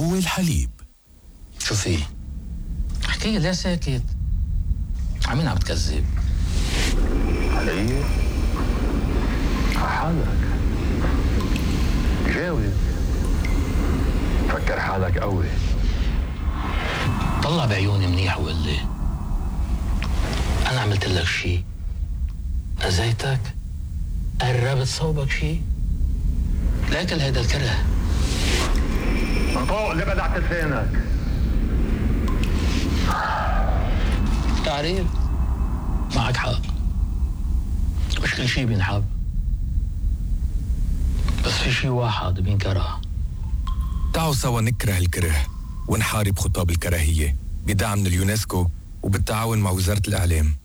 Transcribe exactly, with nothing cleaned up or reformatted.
هو الحليب. شو في؟ احكي ليه ساكت؟ عمين عم تكذب؟ علي؟ حالك جاوب، فكر حالك قوي. طلع بعيوني منيح وقل لي أنا عملت لك شي؟ أذيتك؟ قربت صوبك شي؟ لكن هيدا الكره انطوق اللي بدعت لسانك. تعريف معك حق، مش كل شي بينحب، بس في شي واحد بينكره. تعالوا سوا نكره الكره ونحارب خطاب الكراهية بدعم من اليونسكو وبالتعاون مع وزارة الإعلام.